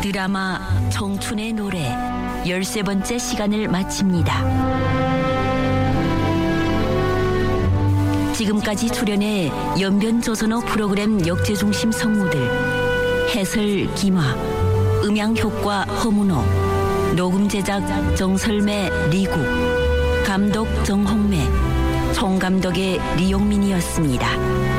드라마 청춘의 노래 13번째 시간을 마칩니다. 지금까지 출연해 연변조선어 프로그램 역제중심 성우들 해설 김화, 음향효과 허문호, 녹음제작 정설매 리국, 감독 정홍매, 총감독의 리용민이었습니다.